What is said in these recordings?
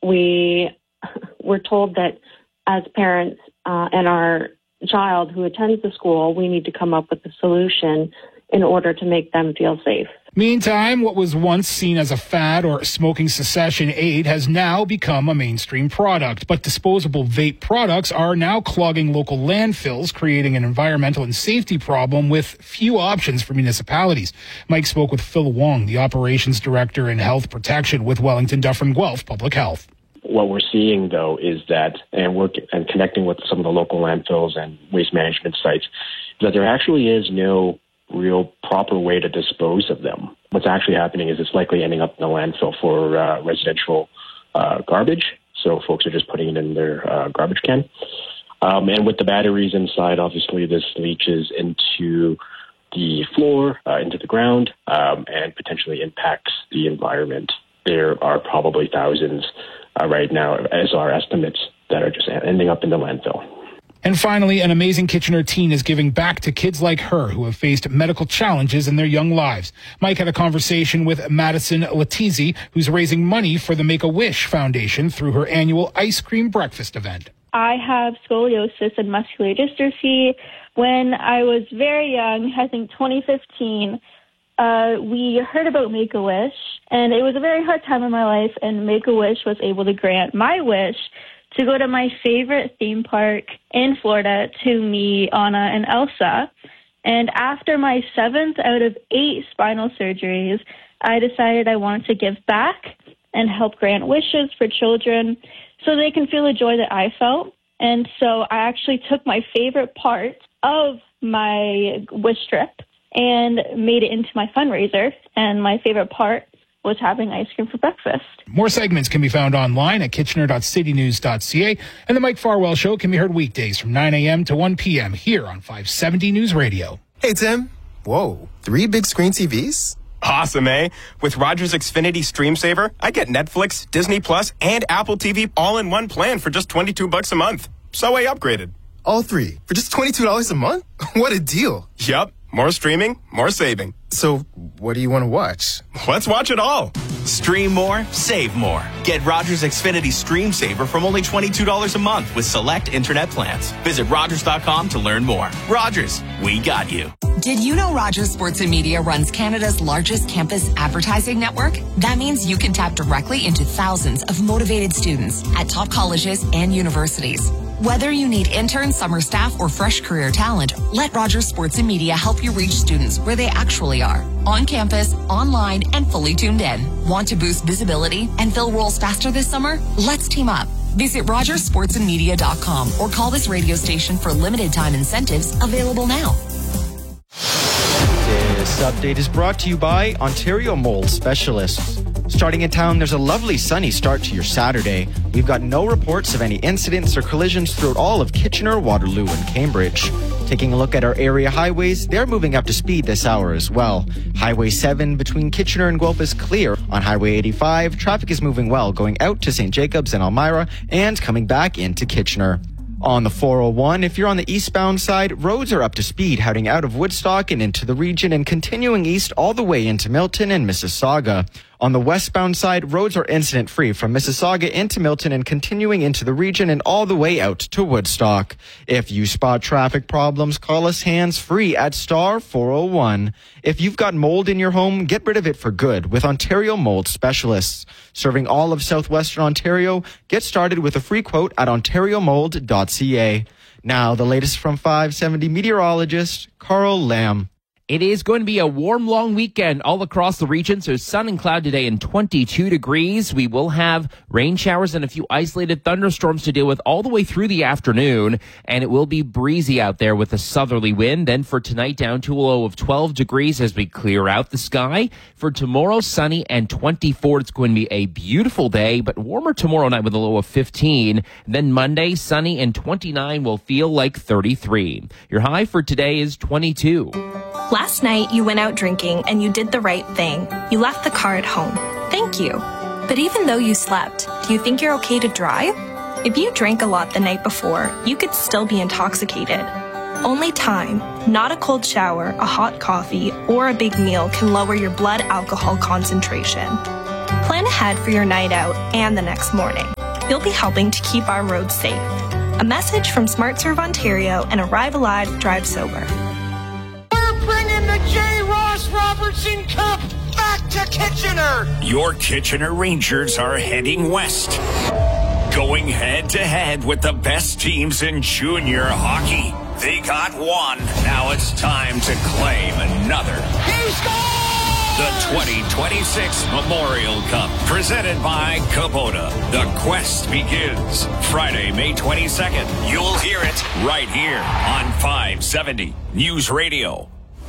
we're told that as parents and our child who attends the school, we need to come up with a solution in order to make them feel safe. Meantime, what was once seen as a fad or smoking cessation aid has now become a mainstream product. But disposable vape products are now clogging local landfills, creating an environmental and safety problem with few options for municipalities. Mike spoke with Phil Wong, the operations director in health protection with Wellington Dufferin Guelph Public Health. What we're seeing, though, is that, and connecting with some of the local landfills and waste management sites, that there actually is no real proper way to dispose of them. What's actually happening is it's likely ending up in the landfill for residential garbage. So folks are just putting it in their garbage can. And with the batteries inside, obviously, this leaches into the floor, into the ground, and potentially impacts the environment. There are probably thousands right now, as our estimates, that are just ending up in the landfill. And finally, an amazing Kitchener teen is giving back to kids like her who have faced medical challenges in their young lives. Mike had a conversation with Madison Letizzi, who's raising money for the Make-A-Wish Foundation through her annual ice cream breakfast event. I have scoliosis and muscular dystrophy. When I was very young, I think 2015, we heard about Make-A-Wish, and it was a very hard time in my life, and Make-A-Wish was able to grant my wish to go to my favorite theme park in Florida to me, Anna, and Elsa. And after my 7th out of 8 spinal surgeries, I decided I wanted to give back and help grant wishes for children so they can feel the joy that I felt. And so I actually took my favorite part of my wish trip and made it into my fundraiser. And my favorite part was having ice cream for breakfast. More segments can be found online at kitchener.citynews.ca, and the Mike Farwell Show can be heard weekdays from 9 a.m. to 1 p.m. here on 570 News Radio. Hey, Tim. Whoa, 3 big screen TVs? Awesome, eh? With Rogers Xfinity Stream Saver, I get Netflix, Disney Plus, and Apple TV all in one plan for just $22 a month. So I upgraded. All 3 for just $22 a month? What a deal. Yup. More streaming, more saving. So, what do you want to watch? Let's watch it all. Stream more, save more. Get Rogers Xfinity Stream Saver from only $22 a month with select internet plans. Visit Rogers.com to learn more. Rogers, we got you. Did you know Rogers Sports and Media runs Canada's largest campus advertising network? That means you can tap directly into thousands of motivated students at top colleges and universities. Whether you need interns, summer staff, or fresh career talent, let Rogers Sports and Media help you reach students where they actually are. On campus, online, and fully tuned in. Want to boost visibility and fill roles faster this summer? Let's team up. Visit RogersSportsandMedia.com or call this radio station for limited time incentives available now. This update is brought to you by Ontario Mold Specialists. Starting in town, there's a lovely sunny start to your Saturday. We've got no reports of any incidents or collisions throughout all of Kitchener, Waterloo, and Cambridge. Taking a look at our area highways, they're moving up to speed this hour as well. Highway 7 between Kitchener and Guelph is clear. On Highway 85, traffic is moving well, going out to St. Jacobs and Elmira and coming back into Kitchener. On the 401, if you're on the eastbound side, roads are up to speed heading out of Woodstock and into the region and continuing east all the way into Milton and Mississauga. On the westbound side, roads are incident-free from Mississauga into Milton and continuing into the region and all the way out to Woodstock. If you spot traffic problems, call us hands-free at star 401. If you've got mold in your home, get rid of it for good with Ontario Mold Specialists. Serving all of southwestern Ontario, get started with a free quote at ontariomold.ca. Now, the latest from 570 meteorologist Carl Lamb. It is going to be a warm, long weekend all across the region. So sun and cloud today and 22 degrees. We will have rain showers and a few isolated thunderstorms to deal with all the way through the afternoon. And it will be breezy out there with a southerly wind. Then for tonight, down to a low of 12 degrees as we clear out the sky. For tomorrow, sunny and 24. It's going to be a beautiful day, but warmer tomorrow night with a low of 15. Then Monday, sunny and 29 will feel like 33. Your high for today is 22. Last night, you went out drinking and you did the right thing. You left the car at home. Thank you. But even though you slept, do you think you're okay to drive? If you drank a lot the night before, you could still be intoxicated. Only time, not a cold shower, a hot coffee, or a big meal can lower your blood alcohol concentration. Plan ahead for your night out and the next morning. you'll be helping to keep our roads safe. A message from SmartServe Ontario and Arrive Alive, Drive Sober. We're bringing the J. Ross Robertson Cup back to Kitchener. Your Kitchener Rangers are heading west, going head-to-head with the best teams in junior hockey. They got one. Now it's time to claim another. He scored! The 2026 Memorial Cup, presented by Kubota. The quest begins Friday, May 22nd. You'll hear it right here on 570 News Radio.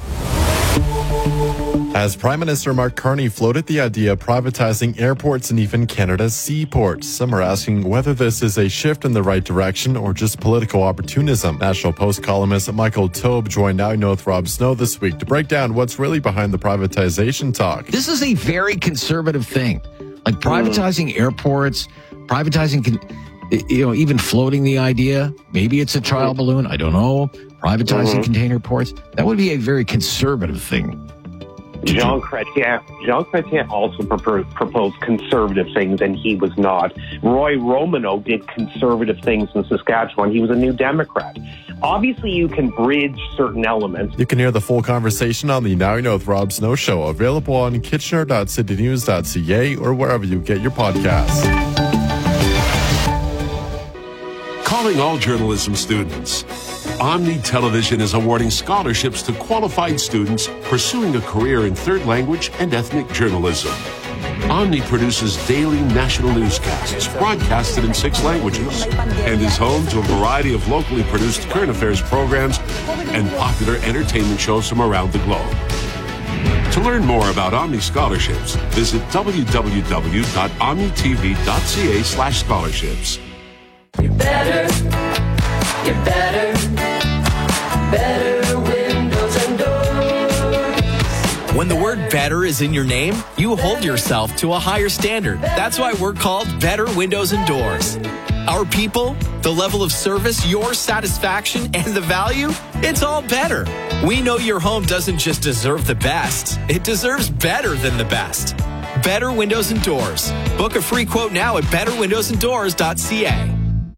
As Prime Minister Mark Carney floated the idea of privatizing airports and even Canada's seaports, some are asking whether this is a shift in the right direction or just political opportunism. National Post columnist Michael Taube joined Now You Know with Rob Snow this week to break down what's really behind the privatization talk. This is a very conservative thing, like privatizing airports, privatizing, even floating the idea. Maybe it's a trial balloon. I don't know. Privatizing container ports. That would be a very conservative thing. Jean Chrétien also proposed conservative things, and he was not. Roy Romano did conservative things in Saskatchewan. He was a New Democrat. Obviously, you can bridge certain elements. You can hear the full conversation on the Now You Know with Rob Snow show, available on kitchener.citynews.ca or wherever you get your podcasts. Calling all journalism students. Omni Television is awarding scholarships to qualified students pursuing a career in third language and ethnic journalism. Omni produces daily national newscasts broadcasted in 6 languages and is home to a variety of locally produced current affairs programs and popular entertainment shows from around the globe. To learn more about Omni scholarships, visit www.omnitv.ca/scholarships. You're better. You're better. Better windows and doors. When the word better is in your name, you hold yourself to a higher standard. That's why we're called Better Windows and Doors. Our people, the level of service, your satisfaction, and the value, it's all better. We know your home doesn't just deserve the best, it deserves better than the best. Better Windows and Doors. Book a free quote now at betterwindowsanddoors.ca.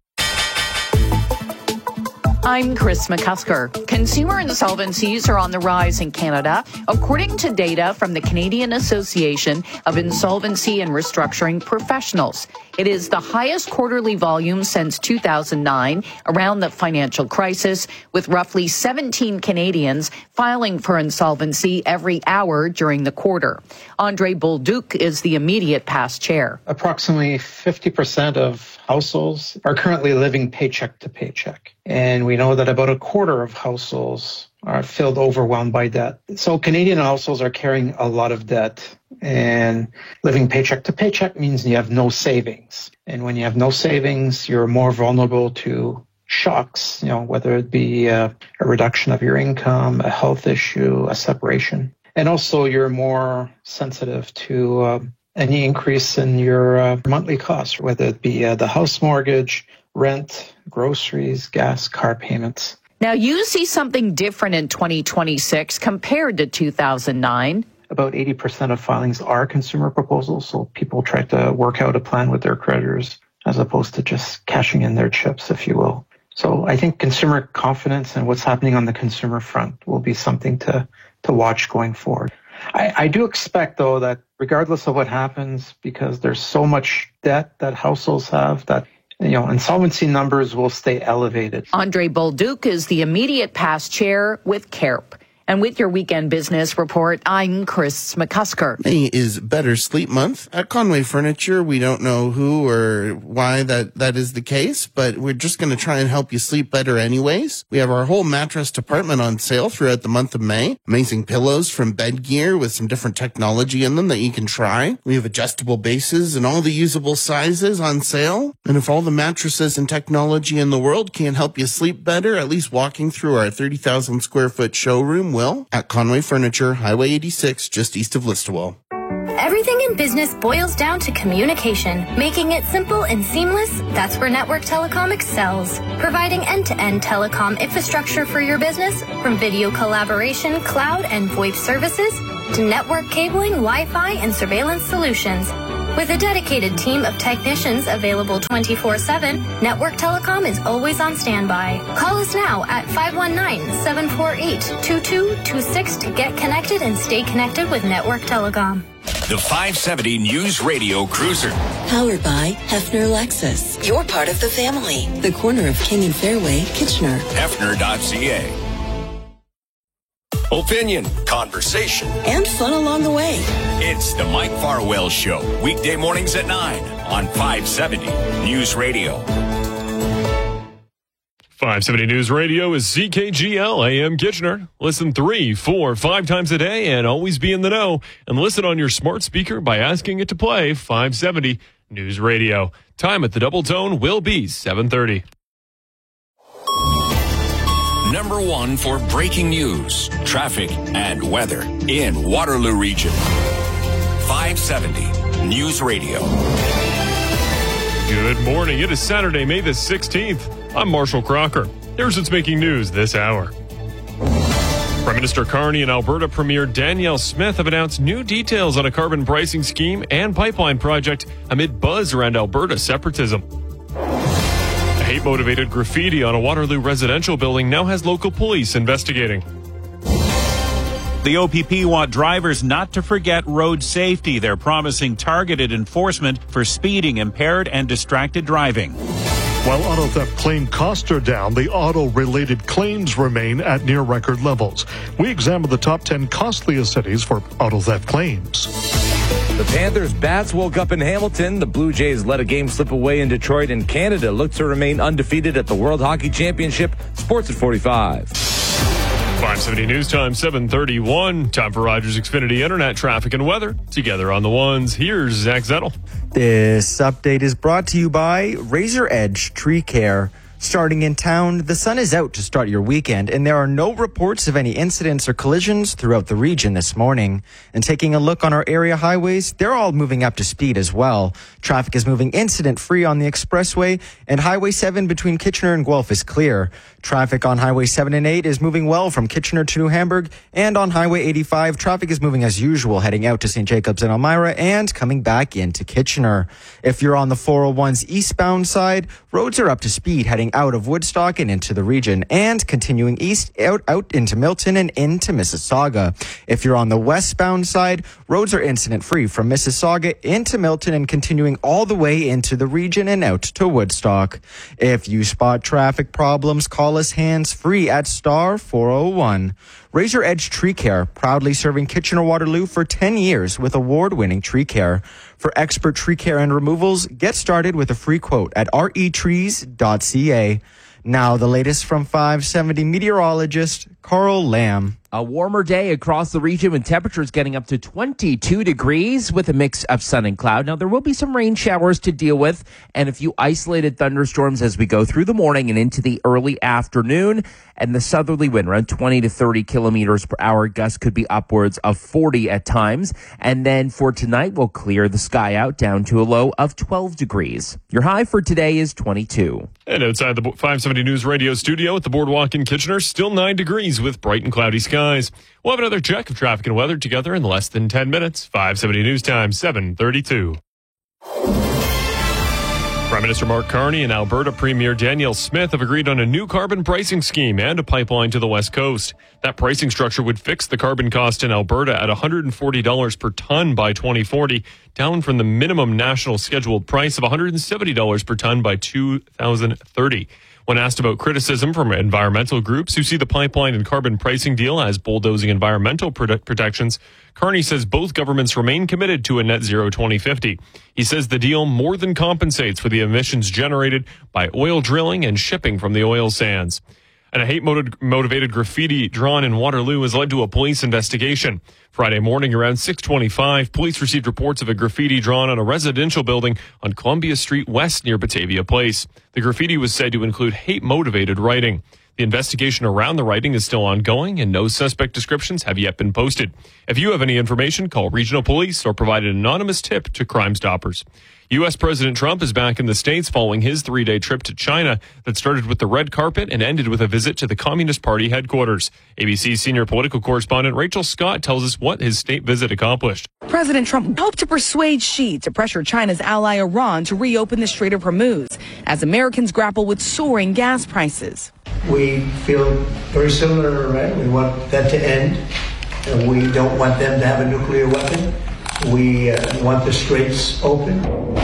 I'm Chris McCusker. Consumer insolvencies are on the rise in Canada, according to data from the Canadian Association of Insolvency and Restructuring Professionals. It is the highest quarterly volume since 2009, around the financial crisis, with roughly 17 Canadians filing for insolvency every hour during the quarter. Andre Bolduc is the immediate past chair. Approximately 50% of households are currently living paycheck to paycheck. And we know that about a quarter of households are filled overwhelmed by debt. So Canadian households are carrying a lot of debt, and living paycheck to paycheck means you have no savings. And when you have no savings, you're more vulnerable to shocks, whether it be a reduction of your income, a health issue, a separation. And also you're more sensitive to any increase in your monthly costs, whether it be the house mortgage, rent, groceries, gas, car payments. Now, you see something different in 2026 compared to 2009. About 80% of filings are consumer proposals, so people try to work out a plan with their creditors as opposed to just cashing in their chips, if you will. So I think consumer confidence and what's happening on the consumer front will be something to watch going forward. I do expect, though, that regardless of what happens, because there's so much debt that households have, that insolvency numbers will stay elevated. Andre Bolduc is the immediate past chair with CARP. And with your weekend business report, I'm Chris McCusker. May is Better Sleep Month. At Conway Furniture, we don't know who or why that is the case, but we're just going to try and help you sleep better anyways. We have our whole mattress department on sale throughout the month of May. Amazing pillows from Bed Gear with some different technology in them that you can try. We have adjustable bases and all the usable sizes on sale. And if all the mattresses and technology in the world can't help you sleep better, at least walking through our 30,000 square foot showroom will at Conway Furniture, Highway 86, just east of Listowel. Everything in business boils down to communication. Making it simple and seamless, that's where Network Telecom excels. Providing end-to-end telecom infrastructure for your business, from video collaboration, cloud, and VoIP services, to network cabling, Wi-Fi, and surveillance solutions. With a dedicated team of technicians available 24/7, Network Telecom is always on standby. Call us now at 519-748-2226 to get connected and stay connected with Network Telecom. The 570 News Radio Cruiser. Powered by Hefner Lexus. You're part of the family. The corner of King and Fairway, Kitchener. Hefner.ca. Opinion, conversation, and fun along the way. It's the Mike Farwell Show. Weekday mornings at 9 on 570 News Radio. 570 News Radio is CKGL AM Kitchener. Listen 3, 4, 5 times a day and always be in the know. And listen on your smart speaker by asking it to play 570 News Radio. Time at the double tone will be 7:30. Number 1 for breaking news, traffic, and weather in Waterloo Region. 570 News Radio. Good morning. It is Saturday, May the 16th. I'm Marshall Crocker. Here's what's making news this hour. Prime Minister Carney and Alberta Premier Danielle Smith have announced new details on a carbon pricing scheme and pipeline project amid buzz around Alberta separatism. A hate-motivated graffiti on a Waterloo residential building now has local police investigating. The OPP want drivers not to forget road safety. They're promising targeted enforcement for speeding, impaired, and distracted driving. While auto theft claim costs are down, the auto-related claims remain at near-record levels. We examined the top 10 costliest cities for auto theft claims. The Panthers' bats woke up in Hamilton. The Blue Jays let a game slip away in Detroit, and Canada looked to remain undefeated at the World Hockey Championship. Sports at 45. 570 News Time, 7:31. Time for Rogers Xfinity Internet traffic and weather. Together on the ones, here's Zach Zettel. This update is brought to you by Razor Edge Tree Care. Starting in town, the sun is out to start your weekend, and there are no reports of any incidents or collisions throughout the region this morning. And taking a look on our area highways, they're all moving up to speed as well. Traffic is moving incident-free on the expressway, and Highway 7 between Kitchener and Guelph is clear. Traffic on Highway 7 and 8 is moving well from Kitchener to New Hamburg, and on Highway 85, traffic is moving as usual, heading out to St. Jacobs and Elmira and coming back into Kitchener. If you're on the 401's eastbound side, roads are up to speed, heading out of Woodstock and into the region, and continuing east out into Milton and into Mississauga. If you're on the westbound side, roads are incident-free from Mississauga into Milton and continuing all the way into the region and out to Woodstock. If you spot traffic problems, call us hands-free at star 401. Razor Edge Tree Care, proudly serving Kitchener-Waterloo for 10 years with award-winning tree care. For expert tree care and removals, get started with a free quote at retrees.ca. Now the latest from 570 meteorologist Carl Lamb. A warmer day across the region with temperatures getting up to 22 degrees with a mix of sun and cloud. Now, there will be some rain showers to deal with and a few isolated thunderstorms as we go through the morning and into the early afternoon. And the southerly wind around 20 to 30 kilometers per hour. Gusts could be upwards of 40 at times. And then for tonight, we'll clear the sky out down to a low of 12 degrees. Your high for today is 22. And outside the 570 News Radio studio at the Boardwalk in Kitchener, still 9 degrees with bright and cloudy skies. We'll have another check of traffic and weather together in less than 10 minutes. 570 News Time, 7:32. Prime Minister Mark Carney and Alberta Premier Danielle Smith have agreed on a new carbon pricing scheme and a pipeline to the West Coast. That pricing structure would fix the carbon cost in Alberta at $140 per ton by 2040, down from the minimum national scheduled price of $170 per ton by 2030. When asked about criticism from environmental groups who see the pipeline and carbon pricing deal as bulldozing environmental protections, Carney says both governments remain committed to a net zero 2050. He says the deal more than compensates for the emissions generated by oil drilling and shipping from the oil sands. And a hate-motivated graffiti drawn in Waterloo has led to a police investigation. Friday morning around 6:25, police received reports of a graffiti drawn on a residential building on Columbia Street West near Batavia Place. The graffiti was said to include hate-motivated writing. The investigation around the writing is still ongoing, and no suspect descriptions have yet been posted. If you have any information, call regional police or provide an anonymous tip to Crime Stoppers. U.S. President Trump is back in the States following his 3-day trip to China that started with the red carpet and ended with a visit to the Communist Party headquarters. ABC senior political correspondent Rachel Scott tells us what his state visit accomplished. President Trump hoped to persuade Xi to pressure China's ally Iran to reopen the Strait of Hormuz as Americans grapple with soaring gas prices. We feel very similar to Iran. We want that to end. And we don't want them to have a nuclear weapon. We want the straits open.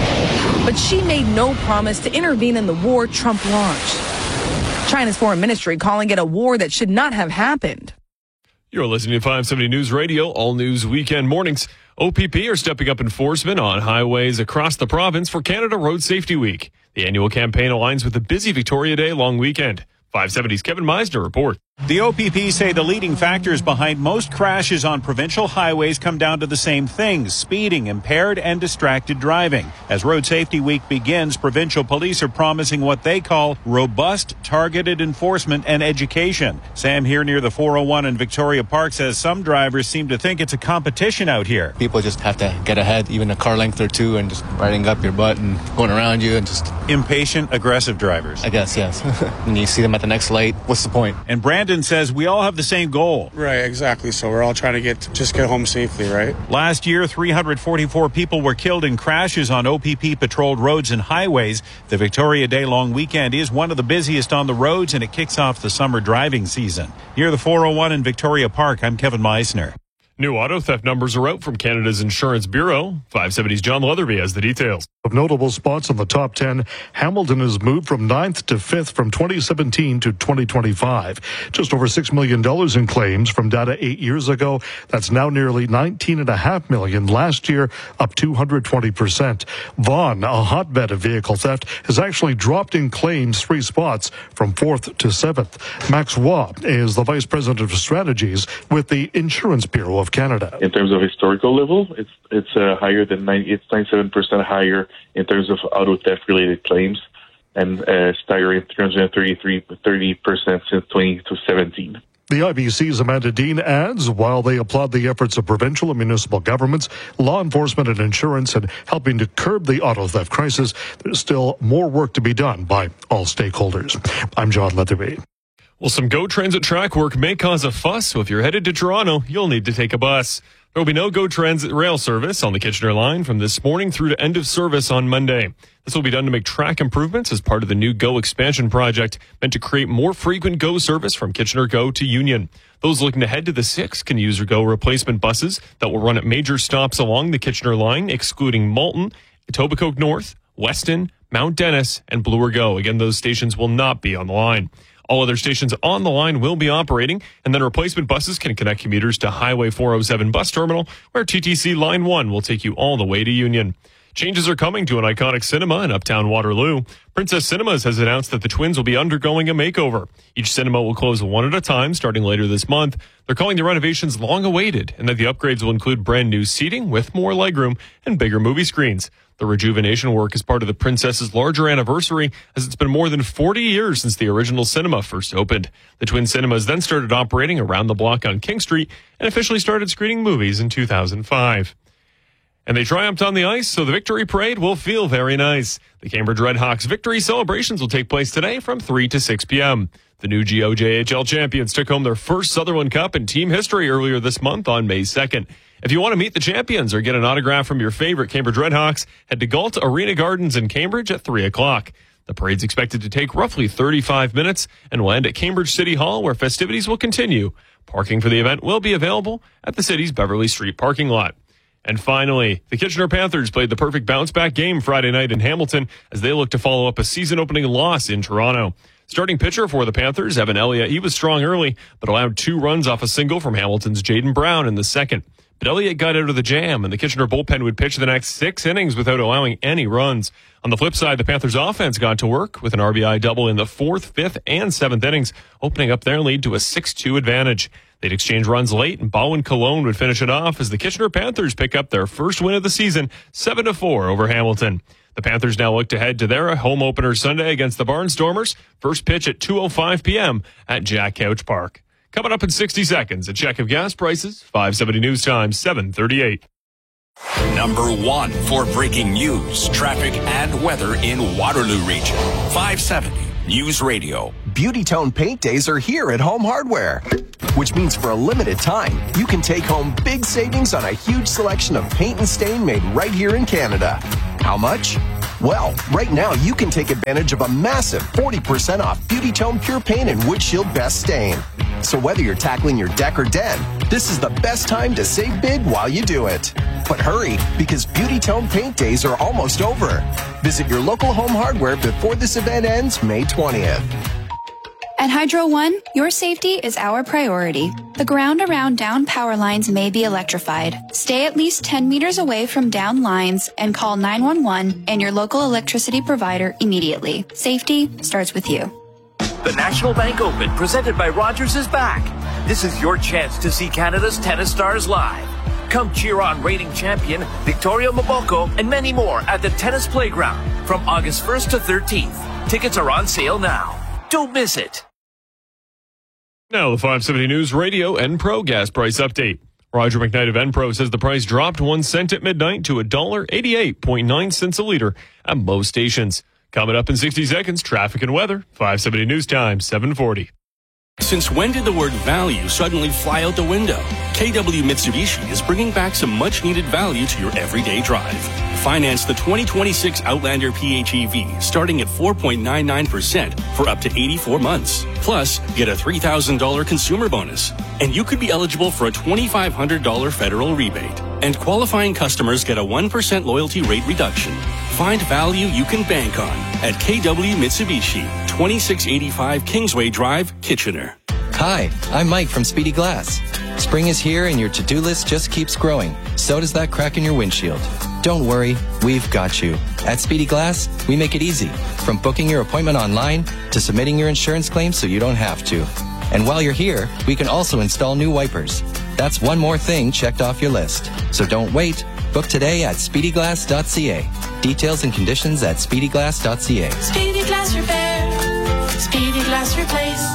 But Xi made no promise to intervene in the war Trump launched. China's foreign ministry calling it a war that should not have happened. You're listening to 570 News Radio, all news weekend mornings. OPP are stepping up enforcement on highways across the province for Canada Road Safety Week. The annual campaign aligns with the busy Victoria Day long weekend. 570's Kevin Meisner reports. The OPP say the leading factors behind most crashes on provincial highways come down to the same things: speeding, impaired and distracted driving. As Road Safety Week begins, provincial police are promising what they call robust, targeted enforcement and education. Sam here near the 401 in Victoria Park says some drivers seem to think it's a competition out here. People just have to get ahead, even a car length or two, and just riding up your butt and going around you and just... Impatient, aggressive drivers. I guess, yes. When you see them at the next light, what's the point? And Brandon says we all have the same goal. Right, exactly. So we're all trying to get home safely, right? Last year, 344 people were killed in crashes on OPP patrolled roads and highways. The Victoria Day long weekend is one of the busiest on the roads, and it kicks off the summer driving season. Near the 401 in Victoria Park, I'm Kevin Meisner. New auto theft numbers are out from Canada's Insurance Bureau. 570's John Leatherby has the details. Of notable spots in the top 10, Hamilton has moved from 9th to 5th from 2017 to 2025. Just over $6 million in claims from data 8 years ago. That's now nearly $19.5 million last year, up 220%. Vaughan, a hotbed of vehicle theft, has actually dropped in claims 3 spots from 4th to 7th. Max Waugh is the Vice President of Strategies with the Insurance Bureau of Canada. In terms of historical level, it's higher than 97% higher in terms of auto theft related claims, and staggering 30% since 2017. The IBC's Amanda Dean adds, while they applaud the efforts of provincial and municipal governments, law enforcement and insurance in helping to curb the auto theft crisis, there's still more work to be done by all stakeholders. I'm John Leatherby. Well, some GO Transit track work may cause a fuss, so if you're headed to Toronto, you'll need to take a bus. There will be no GO Transit rail service on the Kitchener line from this morning through to end of service on Monday. This will be done to make track improvements as part of the new GO expansion project meant to create more frequent GO service from Kitchener GO to Union. Those looking to head to the 6 can use GO replacement buses that will run at major stops along the Kitchener line, excluding Malton, Etobicoke North, Weston, Mount Dennis, and Bloor GO. Again, those stations will not be on the line. All other stations on the line will be operating, and then replacement buses can connect commuters to Highway 407 bus terminal, where TTC Line 1 will take you all the way to Union. Changes are coming to an iconic cinema in Uptown Waterloo. Princess Cinemas has announced that the Twins will be undergoing a makeover. Each cinema will close one at a time starting later this month. They're calling the renovations long awaited, and that the upgrades will include brand new seating with more legroom and bigger movie screens. The rejuvenation work is part of the Princess's larger anniversary, as it's been more than 40 years since the original cinema first opened. The Twin Cinemas then started operating around the block on King Street and officially started screening movies in 2005. And they triumphed on the ice, so the victory parade will feel very nice. The Cambridge Redhawks victory celebrations will take place today from 3 to 6 p.m. The new GOJHL champions took home their first Sutherland Cup in team history earlier this month on May 2nd. If you want to meet the champions or get an autograph from your favorite Cambridge Redhawks, head to Galt Arena Gardens in Cambridge at 3 o'clock. The parade's expected to take roughly 35 minutes and will end at Cambridge City Hall, where festivities will continue. Parking for the event will be available at the city's Beverly Street parking lot. And finally, the Kitchener Panthers played the perfect bounce-back game Friday night in Hamilton as they look to follow up a season-opening loss in Toronto. Starting pitcher for the Panthers, Evan Elliott, he was strong early, but allowed 2 runs off a single from Hamilton's Jaden Brown in the second. But Elliott got out of the jam, and the Kitchener bullpen would pitch the next 6 innings without allowing any runs. On the flip side, the Panthers' offense got to work with an RBI double in the 4th, 5th, and 7th innings, opening up their lead to a 6-2 advantage. They'd exchange runs late, and Bowen Cologne would finish it off as the Kitchener Panthers pick up their first win of the season, 7-4 over Hamilton. The Panthers now look to head to their home opener Sunday against the Barnstormers. First pitch at 2:05 p.m. at Jack Couch Park. Coming up in 60 seconds, a check of gas prices, 570 News Time, 7:38. Number 1 for breaking news, traffic, and weather in Waterloo Region. 570 News Radio. Beauty Tone Paint Days are here at Home Hardware, which means for a limited time, you can take home big savings on a huge selection of paint and stain made right here in Canada. How much? Well, right now you can take advantage of a massive 40% off Beauty Tone Pure Paint and Wood Shield Best Stain. So whether you're tackling your deck or den, this is the best time to save big while you do it. But hurry, because Beauty Tone Paint Days are almost over. Visit your local Home Hardware before this event ends May 20th. At Hydro One, your safety is our priority. The ground around down power lines may be electrified. Stay at least 10 meters away from down lines and call 911 and your local electricity provider immediately. Safety starts with you. The National Bank Open, presented by Rogers, is back. This is your chance to see Canada's tennis stars live. Come cheer on reigning champion Victoria Mboko and many more at the Tennis Playground from August 1st to 13th. Tickets are on sale now. Don't miss it. Now, the 570 News Radio Enpro gas price update. Roger McKnight of Enpro says the price dropped 1 cent at midnight to $1.88.9 a liter at most stations. Coming up in 60 seconds, traffic and weather. 570 News Time, 740. Since when did the word value suddenly fly out the window? KW Mitsubishi is bringing back some much-needed value to your everyday drive. Finance the 2026 Outlander PHEV starting at 4.99% for up to 84 months. Plus, get a $3,000 consumer bonus. And you could be eligible for a $2,500 federal rebate. And qualifying customers get a 1% loyalty rate reduction. Find value you can bank on at KW Mitsubishi, 2685 Kingsway Drive, Kitchener. Hi, I'm Mike from Speedy Glass. Spring is here and your to-do list just keeps growing. So does that crack in your windshield. Don't worry, we've got you. At Speedy Glass, we make it easy. From booking your appointment online to submitting your insurance claim so you don't have to. And while you're here, we can also install new wipers. That's one more thing checked off your list. So don't wait. Book today at speedyglass.ca. Details and conditions at speedyglass.ca. Speedy Glass Repair. Speedy Glass Replace.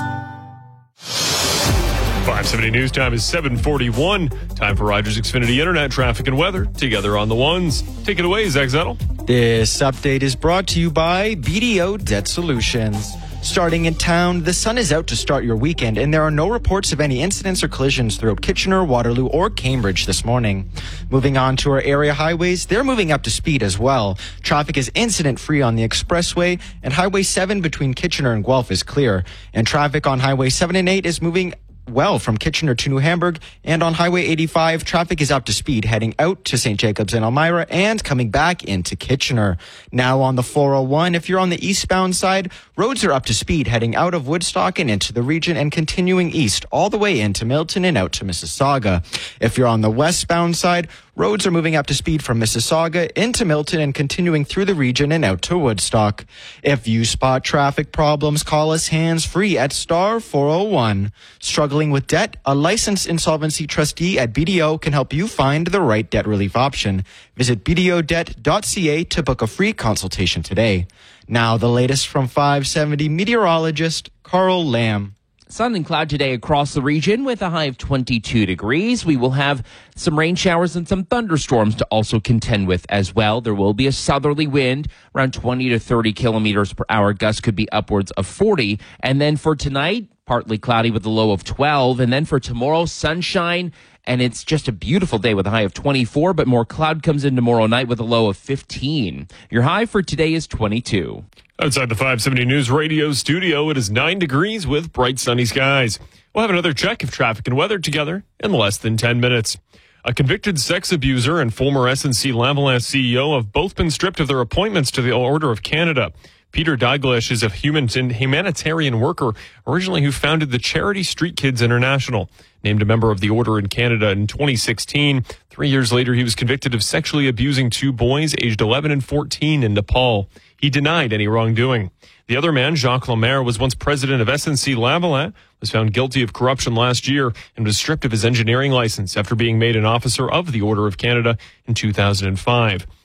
570 News Time is 7:41. Time for Rogers Xfinity Internet traffic and weather together on the ones. Take it away, Zach Zettel. This update is brought to you by BDO Debt Solutions. Starting in town, the sun is out to start your weekend, and there are no reports of any incidents or collisions throughout Kitchener, Waterloo, or Cambridge this morning. Moving on to our area highways, they're moving up to speed as well. Traffic is incident-free on the expressway, and Highway 7 between Kitchener and Guelph is clear. And traffic on Highway 7 and 8 is moving well from Kitchener to New Hamburg, and on Highway 85, traffic is up to speed heading out to St. Jacobs and Elmira and coming back into Kitchener. Now on the 401, if you're on the eastbound side, roads are up to speed heading out of Woodstock and into the region and continuing east all the way into Milton and out to Mississauga. If you're on the westbound side, roads are moving up to speed from Mississauga into Milton and continuing through the region and out to Woodstock. If you spot traffic problems, call us hands-free at star 401. Struggling with debt? A licensed insolvency trustee at BDO can help you find the right debt relief option. Visit bdodebt.ca to book a free consultation today. Now the latest from 570 meteorologist Carl Lamb. Sun and cloud today across the region with a high of 22 degrees. We will have some rain showers and some thunderstorms to also contend with as well. There will be a southerly wind around 20 to 30 kilometers per hour. Gusts could be upwards of 40. And then for tonight, partly cloudy with a low of 12. And then for tomorrow, sunshine. And it's just a beautiful day with a high of 24, but more cloud comes in tomorrow night with a low of 15. Your high for today is 22. Outside the 570 News Radio studio, it is 9 degrees with bright sunny skies. We'll have another check of traffic and weather together in less than 10 minutes. A convicted sex abuser and former SNC Lavalin CEO have both been stripped of their appointments to the Order of Canada. Peter Dalglish is a humanitarian worker originally who founded the charity Street Kids International. Named a member of the Order in Canada in 2016, 3 years later he was convicted of sexually abusing 2 boys aged 11 and 14 in Nepal. He denied any wrongdoing. The other man, Jacques Lemaire, was once president of SNC Lavalin, was found guilty of corruption last year and was stripped of his engineering license after being made an officer of the Order of Canada in 2005.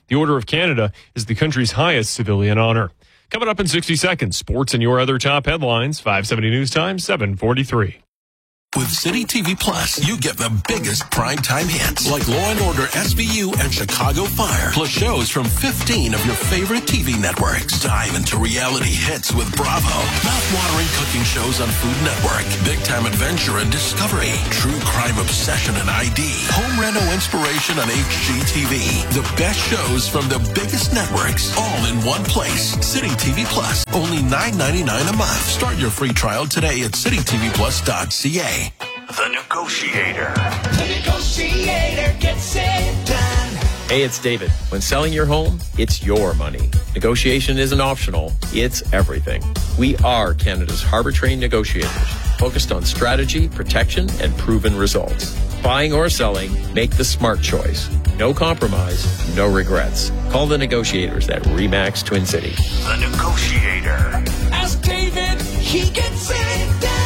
The Order of Canada is the country's highest civilian honor. Coming up in 60 seconds, sports and your other top headlines. 570 News Time, 7:43. With City TV Plus, you get the biggest primetime hits like Law & Order SVU and Chicago Fire, plus shows from 15 of your favorite TV networks. Dive into reality hits with Bravo, mouth-watering cooking shows on Food Network, big-time adventure and discovery, true crime obsession and ID, home reno inspiration on HGTV. The best shows from the biggest networks, all in one place. City TV Plus, only $9.99 a month. Start your free trial today at citytvplus.ca. The Negotiator. The Negotiator gets it done. Hey, it's David. When selling your home, it's your money. Negotiation isn't optional, it's everything. We are Canada's harbor-trained negotiators, focused on strategy, protection, and proven results. Buying or selling, make the smart choice. No compromise, no regrets. Call the negotiators at RE/MAX Twin City. The Negotiator. Ask David, he gets it done.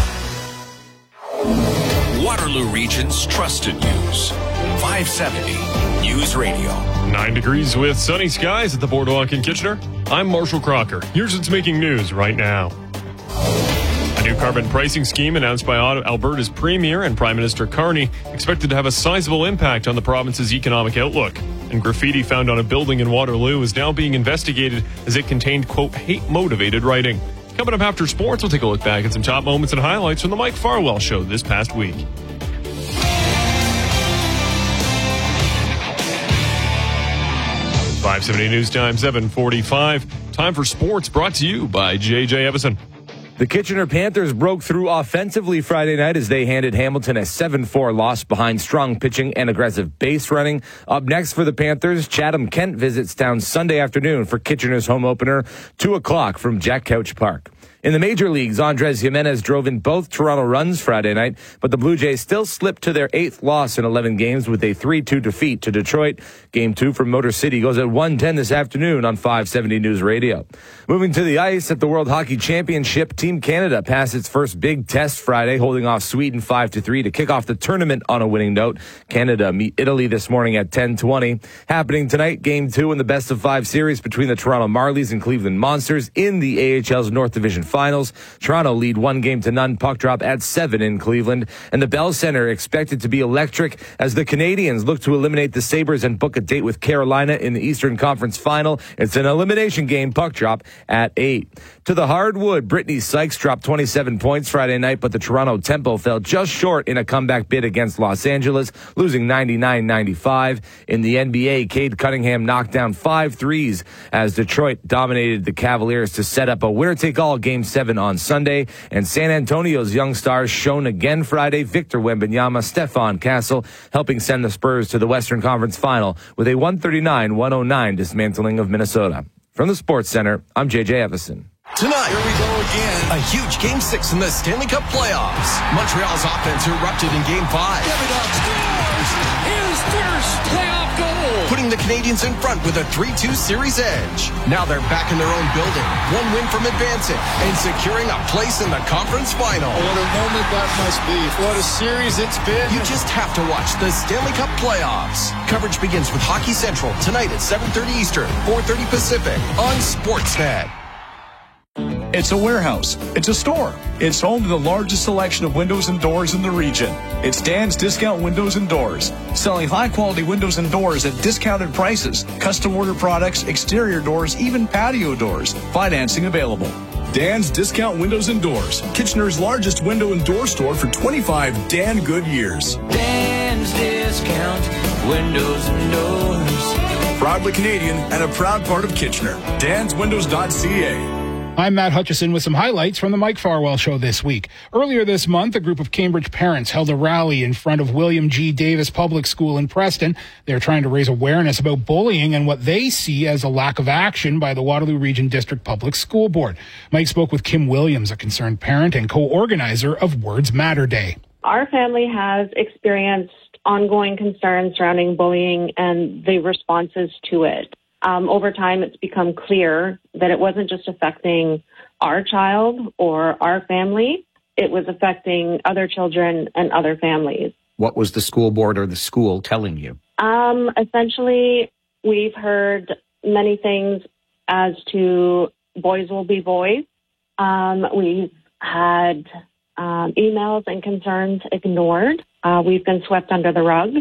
Waterloo Region's trusted news. 570 News Radio. 9 degrees with sunny skies at the Boardwalk in Kitchener. I'm Marshall Crocker. Here's what's making news right now. A new carbon pricing scheme announced by Alberta's Premier and Prime Minister Carney expected to have a sizable impact on the province's economic outlook. And graffiti found on a building in Waterloo is now being investigated as it contained, quote, hate-motivated writing. Coming up after sports, we'll take a look back at some top moments and highlights from the Mike Farwell Show this past week. .570 News Time, 7:45. Time for sports, brought to you by J.J. Evison. The Kitchener Panthers broke through offensively Friday night as they handed Hamilton a 7-4 loss behind strong pitching and aggressive base running. Up next for the Panthers, Chatham-Kent visits town Sunday afternoon for Kitchener's home opener, 2 o'clock from Jack Couch Park. In the major leagues, Andres Jimenez drove in both Toronto runs Friday night, but the Blue Jays still slipped to their 8th loss in 11 games with a 3-2 defeat to Detroit. Game 2 from Motor City goes at 1:10 this afternoon on 570 News Radio. Moving to the ice at the World Hockey Championship, Team Canada passed its first big test Friday, holding off Sweden 5-3 to kick off the tournament on a winning note. Canada meet Italy this morning at 10:20. Happening tonight, Game 2 in the best-of-5 series between the Toronto Marlies and Cleveland Monsters in the AHL's North Division Finals. Toronto lead 1-0 puck drop at 7 in Cleveland. And the Bell Center expected to be electric as the Canadians look to eliminate the Sabres and book a date with Carolina in the Eastern Conference Final. It's an elimination game, puck drop at 8. To the hardwood, Brittany Sykes dropped 27 points Friday night, but the Toronto Tempo fell just short in a comeback bid against Los Angeles, losing 99-95. In the NBA, Cade Cunningham knocked down 5 threes as Detroit dominated the Cavaliers to set up a winner-take-all Game 7 on Sunday. And San Antonio's young stars shone again Friday. Victor Wembanyama, Stephon Castle, helping send the Spurs to the Western Conference Final with a 139-109 dismantling of Minnesota. From the Sports Center, I'm J.J. Evison. Tonight, here we go again. A huge Game 6 in the Stanley Cup playoffs. Montreal's offense erupted in Game 5. Davidoff scores his first playoff goal, putting the Canadians in front with a 3-2 series edge. Now they're back in their own building, one win from advancing and securing a place in the conference final. What a moment that must be. What a series it's been. You just have to watch the Stanley Cup playoffs. Coverage begins with Hockey Central tonight at 7:30 Eastern, 4:30 Pacific on Sportsnet. It's a warehouse. It's a store. It's home to the largest selection of windows and doors in the region. It's Dan's Discount Windows and Doors, selling high-quality windows and doors at discounted prices, custom order products, exterior doors, even patio doors. Financing available. Dan's Discount Windows and Doors, Kitchener's largest window and door store for 25 Dan good years. Dan's Discount Windows and Doors. Proudly Canadian and a proud part of Kitchener. DansWindows.ca. I'm Matt Hutchison with some highlights from the Mike Farwell Show this week. Earlier this month, a group of Cambridge parents held a rally in front of William G. Davis Public School in Preston. They're trying to raise awareness about bullying and what they see as a lack of action by the Waterloo Region District Public School Board. Mike spoke with Kim Williams, a concerned parent and co-organizer of Words Matter Day. Our family has experienced ongoing concerns surrounding bullying and the responses to it. Over time, it's become clear that it wasn't just affecting our child or our family. It was affecting other children and other families. What was the school board or the school telling you? Essentially, We've heard many things as to boys will be boys. We've had emails and concerns ignored. We've been swept under the rug,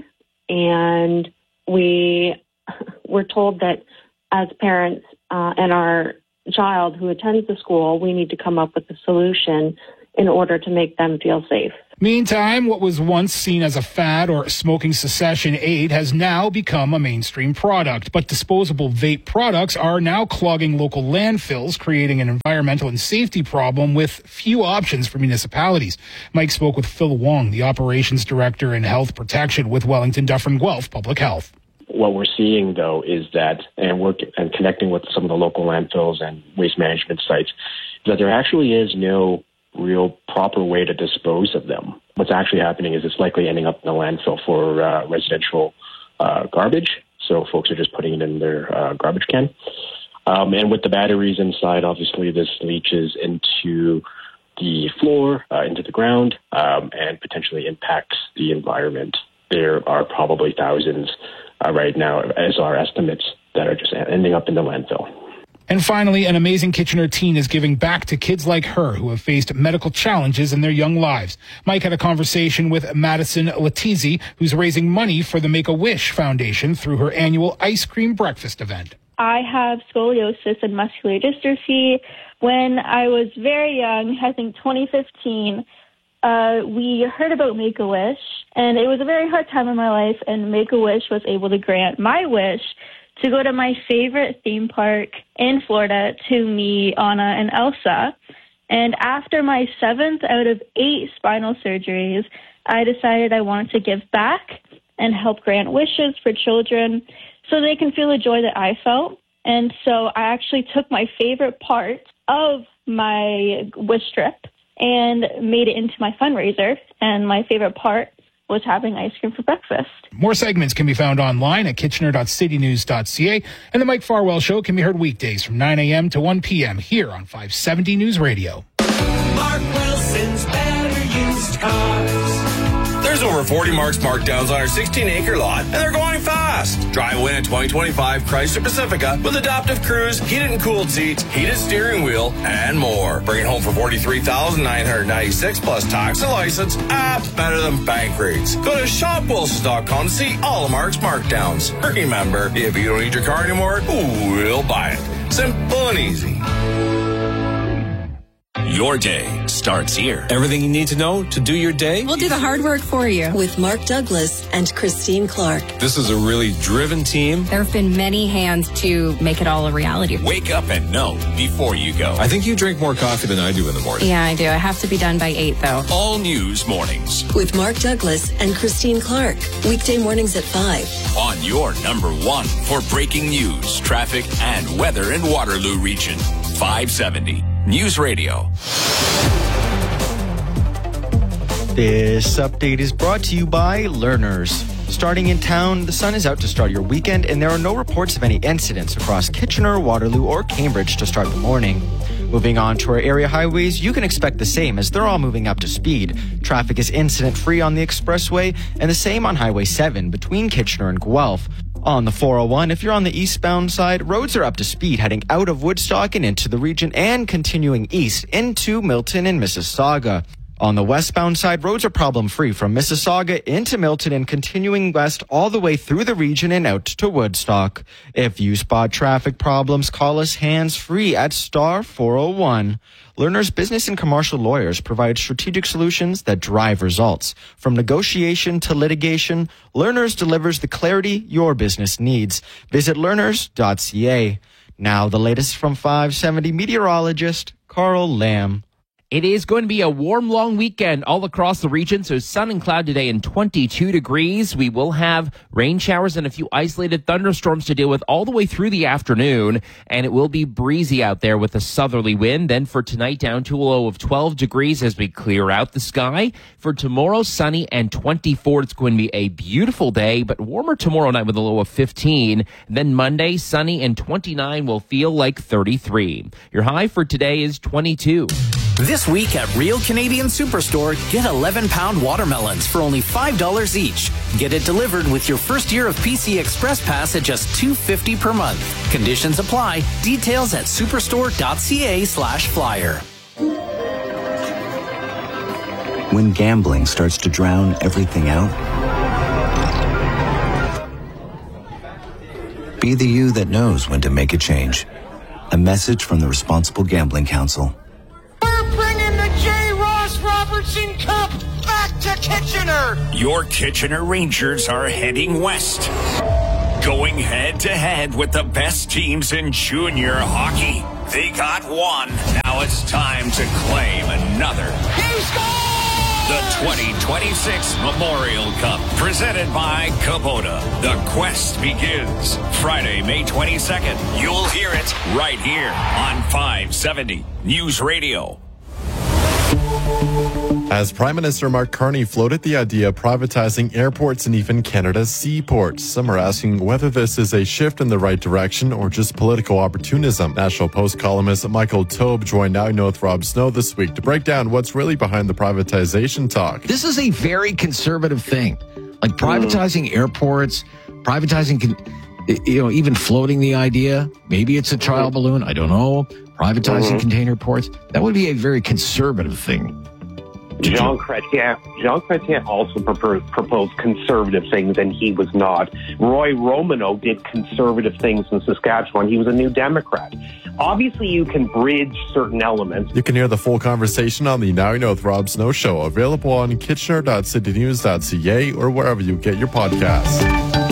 and we were told that as parents and our child who attends the school, we need to come up with a solution in order to make them feel safe. Meantime, what was once seen as a fad or smoking cessation aid has now become a mainstream product. But disposable vape products are now clogging local landfills, creating an environmental and safety problem with few options for municipalities. Mike spoke with Phil Wong, the Operations Director in Health Protection with Wellington Dufferin Guelph Public Health. What we're seeing, though, is that, and connecting with some of the local landfills and waste management sites, that there actually is no real proper way to dispose of them. What's actually happening is it's likely ending up in the landfill for residential garbage. So folks are just putting it in their garbage can. And with the batteries inside, obviously this leaches into the floor, into the ground, and potentially impacts the environment. There are probably thousands right now, as our estimates, that are just ending up in the landfill. And finally, an amazing Kitchener teen is giving back to kids like her who have faced medical challenges in their young lives. Mike had a conversation with Madison Letizzi, who's raising money for the Make-A-Wish Foundation through her annual ice cream breakfast event. I have scoliosis and muscular dystrophy. When I was very young, I think 2015, we heard about Make-A-Wish, and it was a very hard time in my life, and Make-A-Wish was able to grant my wish to go to my favorite theme park in Florida to me, Anna, and Elsa. And after my 7th out of 8 spinal surgeries, I decided I wanted to give back and help grant wishes for children so they can feel the joy that I felt. And so I actually took my favorite part of my wish trip and made it into my fundraiser. And my favorite part was having ice cream for breakfast. More segments can be found online at kitchener.citynews.ca, and the Mike Farwell Show can be heard weekdays from 9 a.m. to 1 p.m. here on 570 News Radio. Mark Wilson's Better Used Cars. There's over 40 Mark's markdowns on our 16-acre lot, and they're going fast. Drive away a 2025 Chrysler Pacifica with adaptive cruise, heated and cooled seats, heated steering wheel, and more. Bring it home for $43,996 plus tax and license. Better than bank rates. Go to shopwilsons.com to see all of Mark's markdowns. Remember, if you don't need your car anymore, we'll buy it. Simple and easy. Your day starts here. Everything you need to know to do your day. We'll do the hard work for you with Mark Douglas and Christine Clark. This is a really driven team. There have been many hands to make it all a reality. Wake up and know before you go. I think you drink more coffee than I do in the morning. Yeah, I do. I have to be done by 8, though. All News Mornings with Mark Douglas and Christine Clark. Weekday mornings at 5. On your number 1 for breaking news, traffic, and weather in Waterloo region. 570 News Radio. This update is brought to you by Learners. Starting in town, the sun is out to start your weekend, and there are no reports of any incidents across Kitchener, Waterloo, or Cambridge to start the morning. Moving on to our area highways, you can expect the same as they're all moving up to speed. Traffic is incident-free on the expressway, and the same on Highway 7 between Kitchener and Guelph. On the 401, if you're on the eastbound side, roads are up to speed heading out of Woodstock and into the region and continuing east into Milton and Mississauga. On the westbound side, roads are problem-free from Mississauga into Milton and continuing west all the way through the region and out to Woodstock. If you spot traffic problems, call us hands-free at star 401. Learners Business and Commercial Lawyers provide strategic solutions that drive results. From negotiation to litigation, Learners delivers the clarity your business needs. Visit learners.ca. Now the latest from 570 meteorologist Carl Lamb. It is going to be a warm, long weekend all across the region. So sun and cloud today and 22 degrees. We will have rain showers and a few isolated thunderstorms to deal with all the way through the afternoon. And it will be breezy out there with a southerly wind. Then for tonight, down to a low of 12 degrees as we clear out the sky. For tomorrow, sunny and 24. It's going to be a beautiful day, but warmer tomorrow night with a low of 15. Then Monday, sunny and 29 will feel like 33. Your high for today is 22. This week at Real Canadian Superstore, get 11-pound watermelons for only $5 each. Get it delivered with your first year of PC Express Pass at just $2.50 per month. Conditions apply. Details at superstore.ca/flyer. When gambling starts to drown everything out, be the you that knows when to make a change. A message from the Responsible Gambling Council. We're bringing the J. Ross Robertson Cup back to Kitchener. Your Kitchener Rangers are heading west, going head-to-head with the best teams in junior hockey. They got one. Now it's time to claim another. He scored! The 2026 Memorial Cup, presented by Kubota. The quest begins Friday, May 22nd. You'll hear it right here on 570 News Radio. As Prime Minister Mark Carney floated the idea of privatizing airports and even Canada's seaports, some are asking whether this is a shift in the right direction or just political opportunism. National Post columnist Michael Taube joined Now You Know with Rob Snow this week to break down what's really behind the privatization talk. This is a very conservative thing, like privatizing airports, privatizing, even floating the idea. Maybe it's a trial balloon. I don't know. Privatizing container ports. That would be a very conservative thing. Jean Chrétien also proposed conservative things, and he was not. Roy Romano did conservative things in Saskatchewan. He was a New Democrat. Obviously, you can bridge certain elements. You can hear the full conversation on the Now You Know with Rob Snow show, available on kitchener.citynews.ca or wherever you get your podcasts.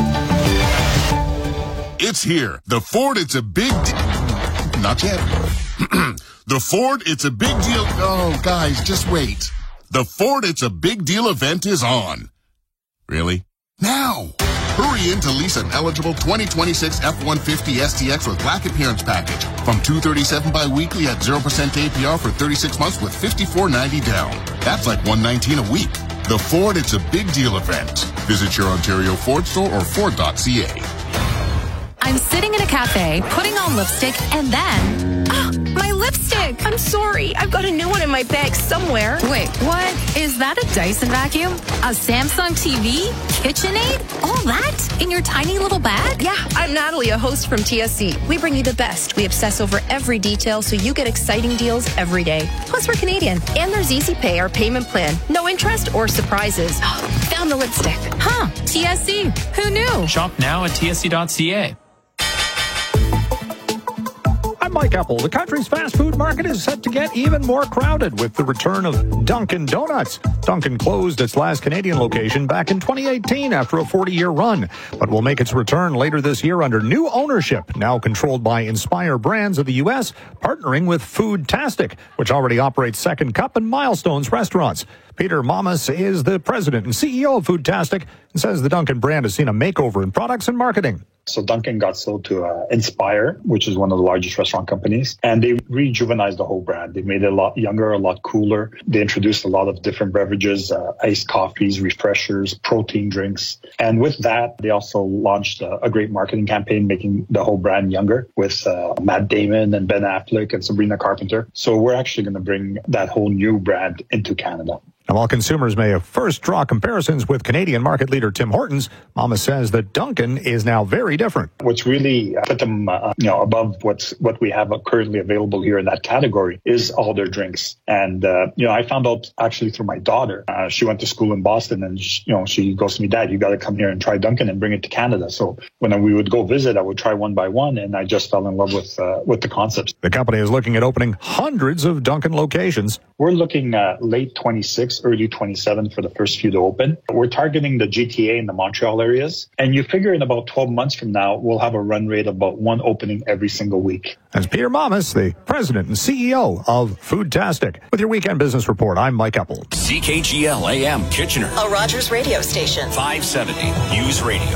It's here. The Ford, it's a big not yet. The Ford, it's a big deal. Oh, guys, just wait. The Ford, it's a big deal event is on. Really? Now! Hurry in to lease an eligible 2026 F-150 STX with Black Appearance Package from $237 bi-weekly at 0% APR for 36 months with $54.90 down. That's like $119 a week. The Ford, it's a big deal event. Visit your Ontario Ford store or Ford.ca. I'm sitting in a cafe, putting on lipstick, and then... my lipstick! I'm sorry. I've got a new one in my bag somewhere. Wait, what? Is that a Dyson vacuum? A Samsung TV? KitchenAid? All that? In your tiny little bag? Yeah, I'm Natalie, a host from TSC. We bring you the best. We obsess over every detail so you get exciting deals every day. Plus, we're Canadian. And there's Easy Pay, our payment plan. No interest or surprises. Found the lipstick. Huh. TSC. Who knew? Shop now at tsc.ca. I'm Mike Apple. The country's fast food market is set to get even more crowded with the return of Dunkin' Donuts. Dunkin' closed its last Canadian location back in 2018 after a 40-year run, but will make its return later this year under new ownership, now controlled by Inspire Brands of the U.S., partnering with Foodtastic, which already operates Second Cup and Milestones restaurants. Peter Mamas is the president and CEO of Foodtastic and says the Dunkin' brand has seen a makeover in products and marketing. So Dunkin' got sold to Inspire, which is one of the largest restaurant companies, and they rejuvenized the whole brand. They made it a lot younger, a lot cooler. They introduced a lot of different beverages, iced coffees, refreshers, protein drinks. And with that, they also launched a great marketing campaign, making the whole brand younger with Matt Damon and Ben Affleck and Sabrina Carpenter. So we're actually going to bring that whole new brand into Canada. Now, while consumers may have first draw comparisons with Canadian market leader Tim Hortons, Mama says that Dunkin' is now very different. What's really put them, above what we have currently available here in that category is all their drinks. And I found out actually through my daughter. She went to school in Boston, and she goes to me, "Dad, you got to come here and try Dunkin' and bring it to Canada." So when we would go visit, I would try one by one, and I just fell in love with the concepts. The company is looking at opening hundreds of Dunkin' locations. We're looking at late 26, early 27 for the first few to open. We're targeting the GTA and the Montreal areas. And you figure in about 12 months from now, we'll have a run rate of about one opening every single week. As Peter Mamas, the president and CEO of Foodtastic. With your Weekend Business Report, I'm Mike Apple. CKGL AM Kitchener. A Rogers radio station. 570 News Radio.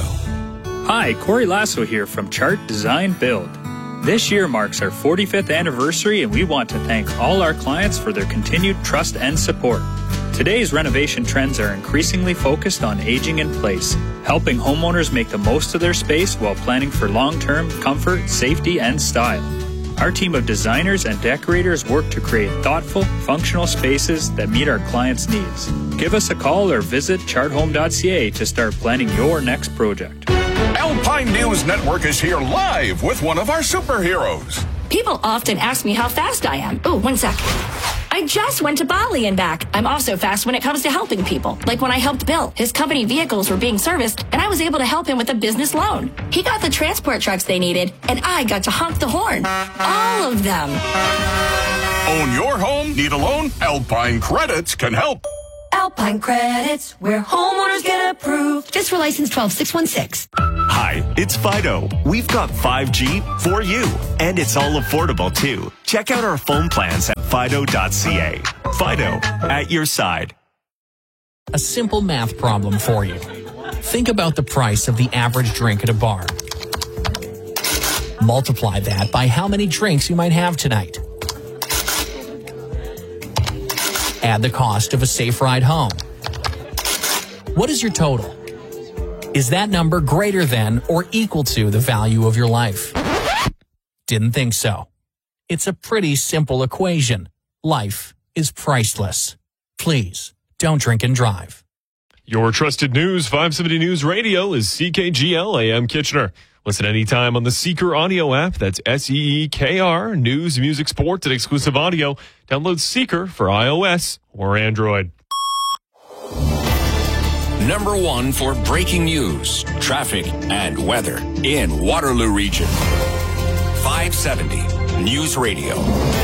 Hi, Corey Lasso here from Chart Design Build. This year marks our 45th anniversary, and we want to thank all our clients for their continued trust and support. Today's renovation trends are increasingly focused on aging in place, helping homeowners make the most of their space while planning for long-term comfort, safety, and style. Our team of designers and decorators work to create thoughtful, functional spaces that meet our clients' needs. Give us a call or visit charthome.ca to start planning your next project. Alpine News Network is here live with one of our superheroes. People often ask me how fast I am. Oh, 1 sec. I just went to Bali and back. I'm also fast when it comes to helping people. Like when I helped Bill. His company vehicles were being serviced, and I was able to help him with a business loan. He got the transport trucks they needed, and I got to honk the horn. All of them. Own your home? Need a loan? Alpine Credits can help. Alpine Credits, where homeowners get approved. Just for license 12616. Hi, it's Fido. We've got 5G for you, and it's all affordable too. Check out our phone plans at fido.ca. Fido, at your side. A simple math problem for you. Think about the price of the average drink at a bar. Multiply that by how many drinks you might have tonight. Add the cost of a safe ride home. What is your total? Is that number greater than or equal to the value of your life? Didn't think so. It's a pretty simple equation. Life is priceless. Please, don't drink and drive. Your trusted news, 570 News Radio, is CKGL AM Kitchener. Listen anytime on the Seeker audio app. That's SEEKR, news, music, sports, and exclusive audio. Download Seeker for iOS or Android. Number one for breaking news, traffic, and weather in Waterloo Region. 570 News Radio.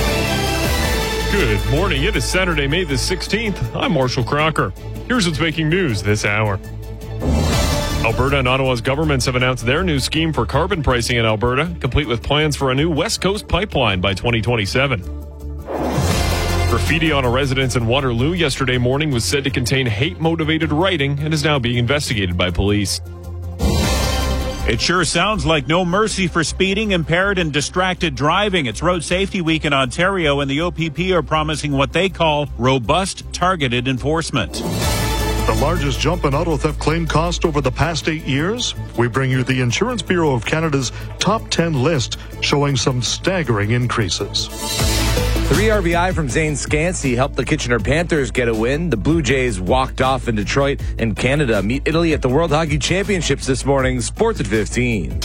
Good morning. It is Saturday, May the 16th. I'm Marshall Crocker. Here's what's making news this hour. Alberta and Ottawa's governments have announced their new scheme for carbon pricing in Alberta, complete with plans for a new West Coast pipeline by 2027. Graffiti on a residence in Waterloo yesterday morning was said to contain hate-motivated writing and is now being investigated by police. It sure sounds like no mercy for speeding, impaired, and distracted driving. It's Road Safety Week in Ontario, and the OPP are promising what they call robust, targeted enforcement. The largest jump in auto theft claim cost over the past 8 years? We bring you the Insurance Bureau of Canada's top 10 list, showing some staggering increases. 3 RBI from Zane Scansey helped the Kitchener Panthers get a win. The Blue Jays walked off in Detroit, and Canada meet Italy at the World Hockey Championships this morning. Sports at 15.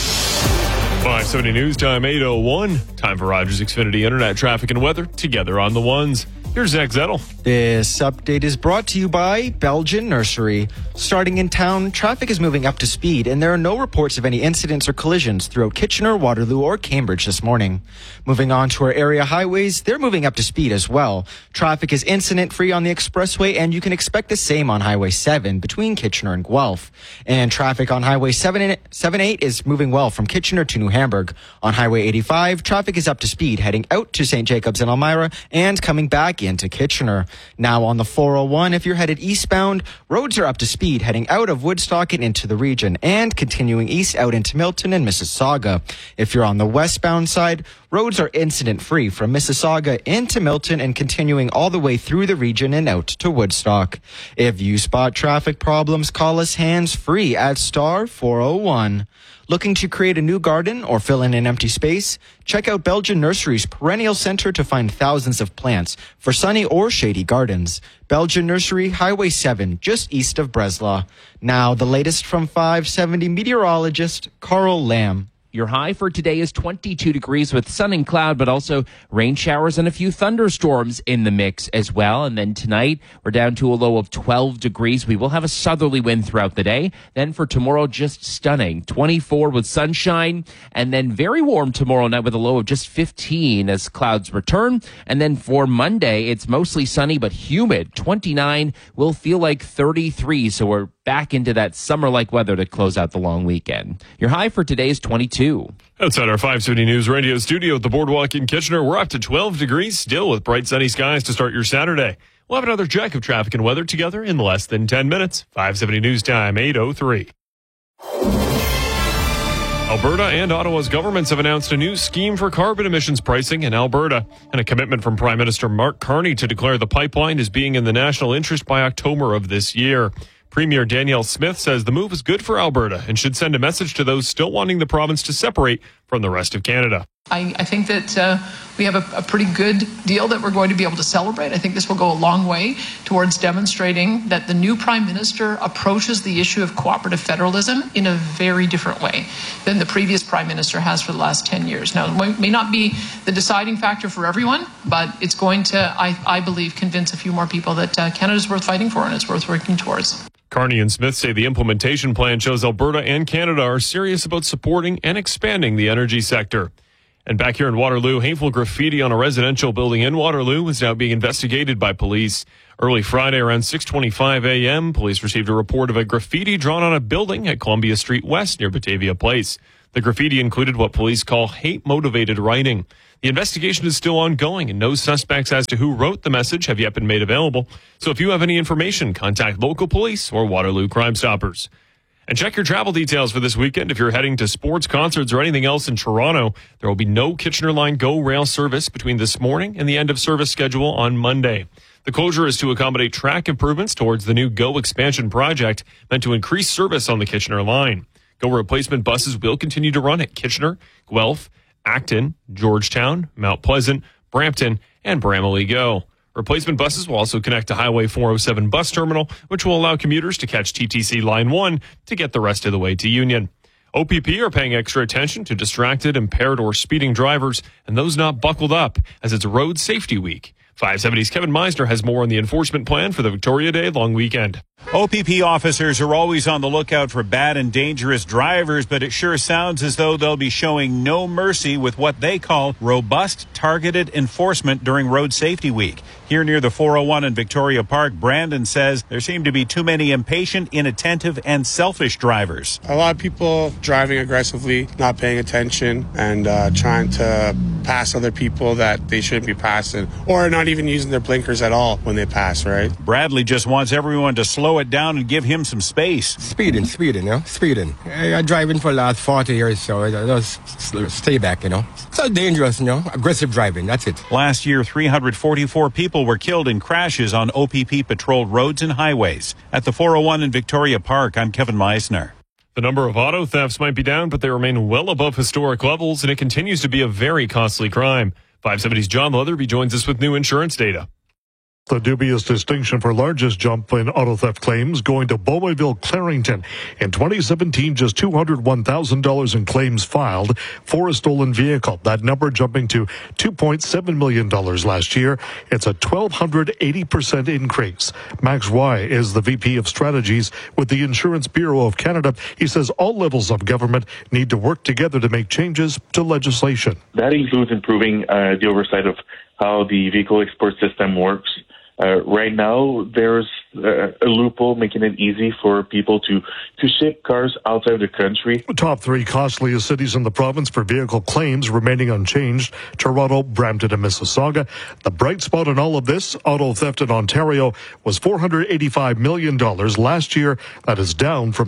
570 News Time, 8:01. Time for Rogers Xfinity Internet traffic and weather together on the ones. Here's Zach Zettel. This update is brought to you by Belgian Nursery. Starting in town, traffic is moving up to speed, and there are no reports of any incidents or collisions throughout Kitchener, Waterloo, or Cambridge this morning. Moving on to our area highways, they're moving up to speed as well. Traffic is incident-free on the expressway, and you can expect the same on Highway 7 between Kitchener and Guelph. And traffic on Highway 78 is moving well from Kitchener to New Hamburg. On Highway 85, traffic is up to speed heading out to St. Jacobs and Elmira and coming back into Kitchener. Now on the 401, if you're headed eastbound, roads are up to speed heading out of Woodstock and into the region and continuing east out into Milton and Mississauga. If you're on the westbound side, roads are incident-free from Mississauga into Milton and continuing all the way through the region and out to Woodstock. If you spot traffic problems, call us hands-free at star 401. Looking to create a new garden or fill in an empty space? Check out Belgian Nursery's Perennial Center to find thousands of plants for sunny or shady gardens. Belgian Nursery, Highway 7, just east of Breslau. Now, the latest from 570 meteorologist Carl Lamb. Your high for today is 22 degrees with sun and cloud, but also rain showers and a few thunderstorms in the mix as well. And then tonight, we're down to a low of 12 degrees. We will have a southerly wind throughout the day. Then for tomorrow, just stunning. 24 with sunshine, and then very warm tomorrow night with a low of just 15 as clouds return. And then for Monday, it's mostly sunny but humid. 29 will feel like 33, so we're back into that summer-like weather to close out the long weekend. Your high for today is 22. Outside our 570 News Radio studio at the Boardwalk in Kitchener, we're up to 12 degrees still with bright sunny skies to start your Saturday. We'll have another check of traffic and weather together in less than 10 minutes. 570 News Time, 8:03. Alberta and Ottawa's governments have announced a new scheme for carbon emissions pricing in Alberta and a commitment from Prime Minister Mark Carney to declare the pipeline as being in the national interest by October of this year. Premier Danielle Smith says the move is good for Alberta and should send a message to those still wanting the province to separate from the rest of Canada. I think that we have a pretty good deal that we're going to be able to celebrate. I think this will go a long way towards demonstrating that the new Prime Minister approaches the issue of cooperative federalism in a very different way than the previous Prime Minister has for the last 10 years. Now, it may not be the deciding factor for everyone, but it's going to, I believe, convince a few more people that Canada's worth fighting for and it's worth working towards. Carney and Smith say the implementation plan shows Alberta and Canada are serious about supporting and expanding the energy sector. And back here in Waterloo, hateful graffiti on a residential building in Waterloo is now being investigated by police. Early Friday around 6:25 a.m., police received a report of a graffiti drawn on a building at Columbia Street West near Batavia Place. The graffiti included what police call hate-motivated writing. The investigation is still ongoing, and no suspects as to who wrote the message have yet been made available. So if you have any information, contact local police or Waterloo Crime Stoppers. And check your travel details for this weekend. If you're heading to sports, concerts, or anything else in Toronto, there will be no Kitchener Line GO rail service between this morning and the end of service schedule on Monday. The closure is to accommodate track improvements towards the new GO expansion project meant to increase service on the Kitchener Line. GO replacement buses will continue to run at Kitchener, Guelph, Acton, Georgetown, Mount Pleasant, Brampton, and Bramalea GO. Replacement buses will also connect to Highway 407 bus terminal, which will allow commuters to catch TTC Line 1 to get the rest of the way to Union. OPP are paying extra attention to distracted, impaired, or speeding drivers and those not buckled up as it's Road Safety Week. 570's Kevin Meisner has more on the enforcement plan for the Victoria Day long weekend. OPP officers are always on the lookout for bad and dangerous drivers, but it sure sounds as though they'll be showing no mercy with what they call robust, targeted enforcement during Road Safety Week. Here near the 401 in Victoria Park, Brandon says there seem to be too many impatient, inattentive, and selfish drivers. A lot of people driving aggressively, not paying attention, and trying to pass other people that they shouldn't be passing, or not even using their blinkers at all when they pass, right? Bradley just wants everyone to slow it down and give him some space. Speeding, speeding. I'm driving for the last 40 years, so I just stay back, It's so dangerous, aggressive driving, that's it. Last year, 344 people were killed in crashes on OPP-patrolled roads and highways. At the 401 in Victoria Park, I'm Kevin Meisner. The number of auto thefts might be down, but they remain well above historic levels, and it continues to be a very costly crime. 570's John Leatherby joins us with new insurance data. The dubious distinction for largest jump in auto theft claims going to Beaumont Clarington. In 2017, just $201,000 in claims filed for a stolen vehicle. That number jumping to $2.7 million last year. It's a 1,280% increase. Max Roy is the VP of Strategies with the Insurance Bureau of Canada. He says all levels of government need to work together to make changes to legislation. That includes improving the oversight of how the vehicle export system works. Right now, there's a loophole making it easy for people to ship cars outside the country. Top three costliest cities in the province for vehicle claims remaining unchanged: Toronto, Brampton, and Mississauga. The bright spot in all of this, auto theft in Ontario, was $485 million last year. That is down from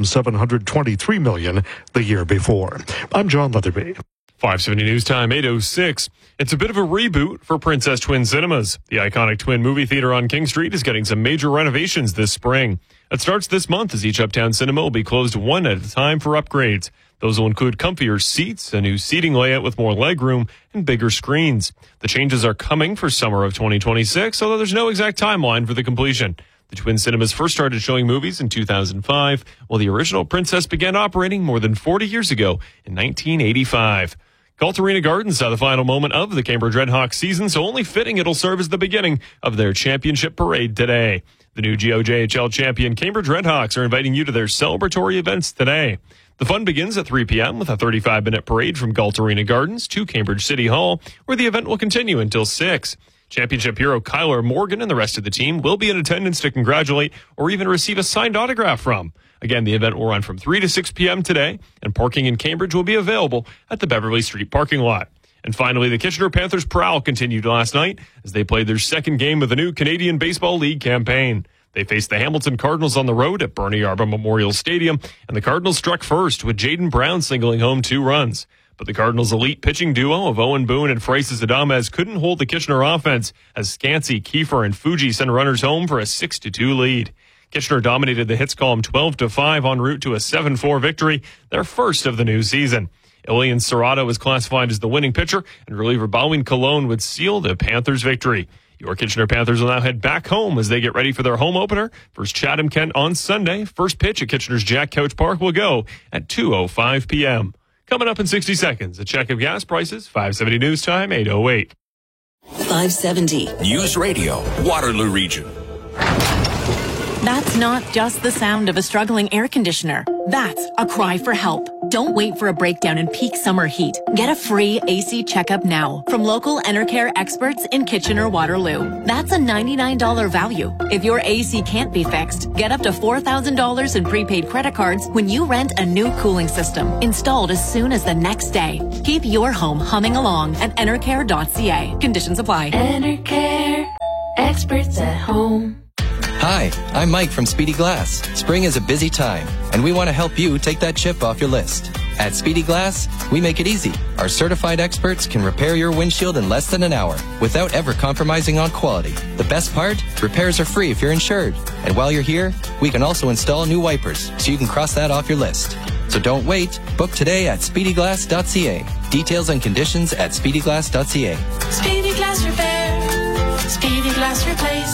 $723 million the year before. I'm John Leatherby. 570 News Time, 8:06. It's a bit of a reboot for Princess Twin Cinemas. The iconic Twin movie theater on King Street is getting some major renovations this spring. It starts this month as each Uptown cinema will be closed one at a time for upgrades. Those will include comfier seats, a new seating layout with more legroom, and bigger screens. The changes are coming for summer of 2026, although there's no exact timeline for the completion. The Twin Cinemas first started showing movies in 2005, while the original Princess began operating more than 40 years ago in 1985. Galt Arena Gardens saw the final moment of the Cambridge Redhawks season, so only fitting it'll serve as the beginning of their championship parade today. The new GOJHL champion Cambridge Redhawks are inviting you to their celebratory events today. The fun begins at 3 p.m. with a 35-minute parade from Galt Arena Gardens to Cambridge City Hall, where the event will continue until 6. Championship hero Kyler Morgan and the rest of the team will be in attendance to congratulate or even receive a signed autograph from. Again, the event will run from 3 to 6 p.m. today, and parking in Cambridge will be available at the Beverly Street parking lot. And finally, the Kitchener Panthers' prowl continued last night as they played their second game of the new Canadian Baseball League campaign. They faced the Hamilton Cardinals on the road at Bernie Arbour Memorial Stadium, and the Cardinals struck first with Jaden Brown singling home 2 runs. But the Cardinals' elite pitching duo of Owen Boone and Francis Adames couldn't hold the Kitchener offense as Scansey, Kiefer, and Fuji sent runners home for a 6-2 lead. Kitchener dominated the hits column 12-5 en route to a 7-4 victory, their first of the new season. Ilian Serrato was classified as the winning pitcher, and reliever Baldwin Colon would seal the Panthers' victory. Your Kitchener Panthers will now head back home as they get ready for their home opener versus Chatham-Kent on Sunday. First pitch at Kitchener's Jack Couch Park will go at 2:05 p.m. Coming up in 60 seconds, a check of gas prices, 570 News Time, 8:08. 570. News Radio, Waterloo Region. That's not just the sound of a struggling air conditioner. That's a cry for help. Don't wait for a breakdown in peak summer heat. Get a free AC checkup now from local Enercare experts in Kitchener-Waterloo. That's a $99 value. If your AC can't be fixed, get up to $4,000 in prepaid credit cards when you rent a new cooling system installed as soon as the next day. Keep your home humming along at enercare.ca. Conditions apply. Enercare, experts at home. Hi, I'm Mike from Speedy Glass. Spring is a busy time, and we want to help you take that chip off your list. At Speedy Glass, we make it easy. Our certified experts can repair your windshield in less than an hour without ever compromising on quality. The best part? Repairs are free if you're insured. And while you're here, we can also install new wipers so you can cross that off your list. So don't wait. Book today at speedyglass.ca. Details and conditions at speedyglass.ca. Speedy Glass Repair. Speedy Glass Replace.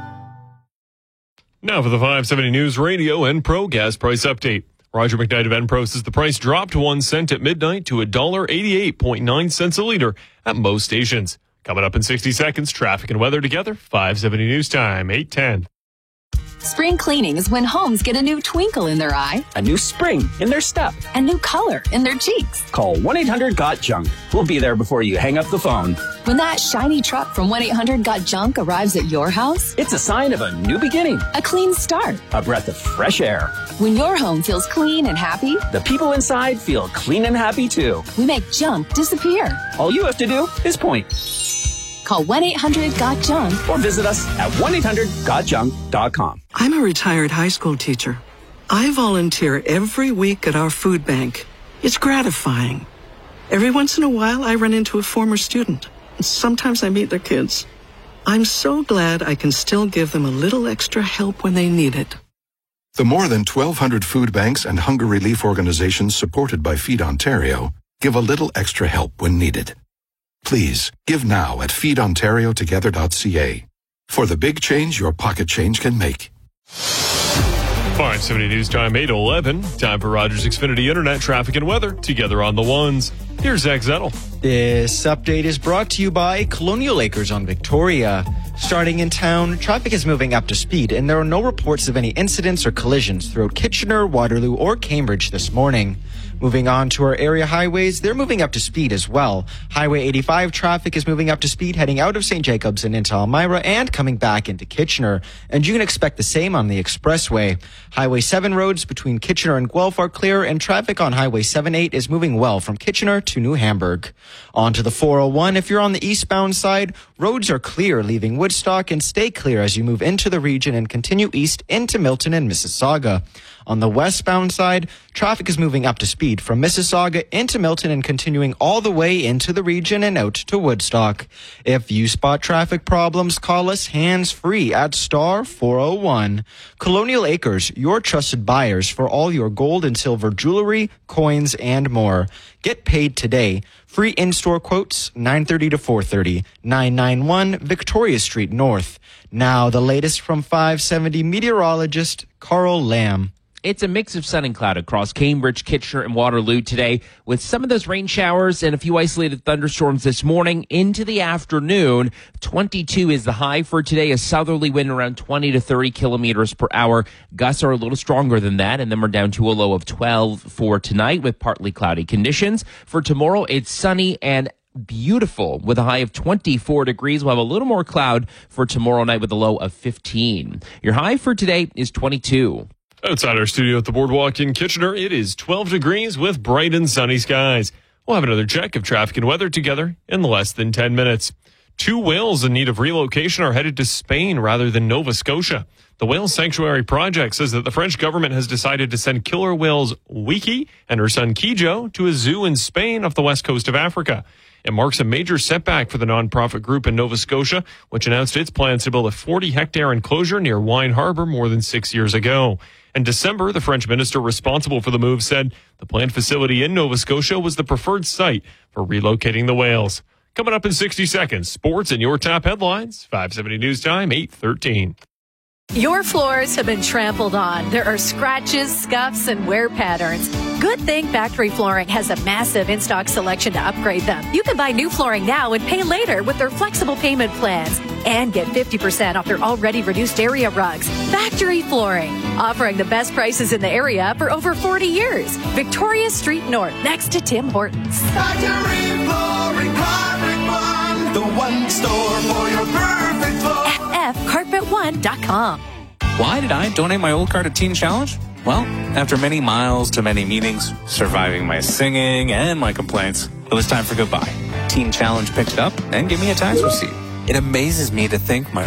Now for the 570 News Radio and Pro gas price update. Roger McKnight of Enpro says the price dropped 1 cent at midnight to $1.88.9 a liter at most stations. Coming up in 60 seconds, traffic and weather together. 570 News Time, 8:10. Spring cleaning is when homes get a new twinkle in their eye, a new spring in their step, a new color in their cheeks. Call 1-800-GOT-JUNK. We'll be there before you hang up the phone. When that shiny truck from 1-800-GOT-JUNK arrives at your house, it's a sign of a new beginning, a clean start, a breath of fresh air. When your home feels clean and happy, the people inside feel clean and happy too. We make junk disappear. All you have to do is point. Call 1-800-GOT-JUNK or visit us at 1-800-GOTJUNK.com. I'm a retired high school teacher. I volunteer every week at our food bank. It's gratifying. Every once in a while, I run into a former student. Sometimes I meet their kids. I'm so glad I can still give them a little extra help when they need it. The more than 1,200 food banks and hunger relief organizations supported by Feed Ontario give a little extra help when needed. Please, give now at feedontariotogether.ca for the big change your pocket change can make. 570 News Time, 8:11. Time for Rogers Xfinity Internet traffic and weather together on the ones. Here's Zach Zettel. This update is brought to you by Colonial Acres on Victoria. Starting in town, traffic is moving up to speed, and there are no reports of any incidents or collisions throughout Kitchener, Waterloo, or Cambridge this morning. Moving on to our area highways, they're moving up to speed as well. Highway 85 traffic is moving up to speed heading out of St. Jacobs and into Elmira and coming back into Kitchener. And you can expect the same on the expressway. Highway 7 roads between Kitchener and Guelph are clear, and traffic on Highway 78 is moving well from Kitchener to New Hamburg. On to the 401. If you're on the eastbound side, roads are clear leaving Woodstock, and stay clear as you move into the region and continue east into Milton and Mississauga. On the westbound side, traffic is moving up to speed from Mississauga into Milton and continuing all the way into the region and out to Woodstock. If you spot traffic problems, call us hands-free at star 401. Colonial Acres, your trusted buyers for all your gold and silver jewelry, coins, and more. Get paid today. Free in-store quotes, 9:30 to 4:30, 991 Victoria Street North. Now, the latest from 570 meteorologist Carl Lamb. It's a mix of sun and cloud across Cambridge, Kitchener, and Waterloo today, with some of those rain showers and a few isolated thunderstorms this morning into the afternoon. 22 is the high for today, a southerly wind around 20 to 30 kilometers per hour. Gusts are a little stronger than that, and then we're down to a low of 12 for tonight with partly cloudy conditions. For tomorrow, it's sunny and beautiful with a high of 24 degrees. We'll have a little more cloud for tomorrow night with a low of 15. Your high for today is 22. Outside our studio at the Boardwalk in Kitchener, it is 12 degrees with bright and sunny skies. We'll have another check of traffic and weather together in less than 10 minutes. 2 whales in need of relocation are headed to Spain rather than Nova Scotia. The Whale Sanctuary Project says that the French government has decided to send killer whales Wiki and her son Kijo to a zoo in Spain off the west coast of Africa. It marks a major setback for the nonprofit group in Nova Scotia, which announced its plans to build a 40-hectare enclosure near Wine Harbor more than 6 years ago. In December, the French minister responsible for the move said the planned facility in Nova Scotia was the preferred site for relocating the whales. Coming up in 60 seconds, sports and your top headlines. 570 News Time, 8:13. Your floors have been trampled on. There are scratches, scuffs, and wear patterns. Good thing Factory Flooring has a massive in-stock selection to upgrade them. You can buy new flooring now and pay later with their flexible payment plans and get 50% off their already reduced area rugs. Factory Flooring, offering the best prices in the area for over 40 years. Victoria Street North, next to Tim Hortons. Factory Flooring, Carpet One, the one store for your perfect floor. FFCarpet1.com. Why did I donate my old car to Teen Challenge? Well, after many miles to many meetings, surviving my singing and my complaints, it was time for goodbye. Teen Challenge picked it up and gave me a tax receipt. It amazes me to think my